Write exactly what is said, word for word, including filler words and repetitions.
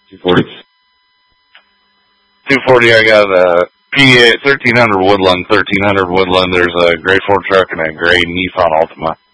two forty. two forty, I got a P thirteen hundred Woodland, thirteen hundred Woodland. There's a gray Ford truck and a gray Nissan Altima.